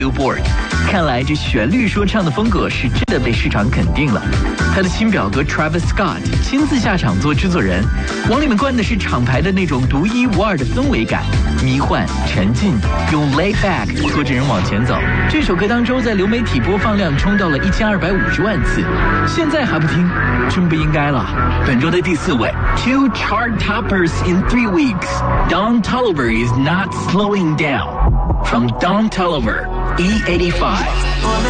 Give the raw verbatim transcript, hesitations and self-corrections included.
Billboard， 看来这旋律说唱的风格是真的被市场肯定了。他的亲表哥 Travis Scott 亲自下场做制作人，往里面灌的是厂牌的那种独一无二的氛围感，迷幻沉浸，用 laid back 拖着人往前走。这首歌当周在流媒体播放量冲到了一千二百五十万次，现在还不听，真不应该了。本周的第四位 ，Two chart toppers in three weeks. Don Toliver is not slowing down. From Don Toliver, E eighty-five.